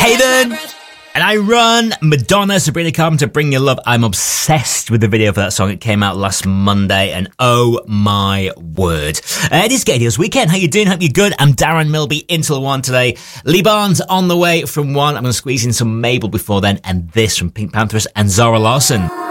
Hayden. And I run Madonna, Sabrina Carpenter, Bring Your Love. I'm obsessed with the video for that song. It came out last Monday, and oh my word. It is Gaydios Weekend. How you doing? Hope you're good. I'm Darren Milby into 1 today. Lee Barnes on the way from 1. I'm going to squeeze in some Mabel before then, and this from Pink Panthers and Zara Larsson.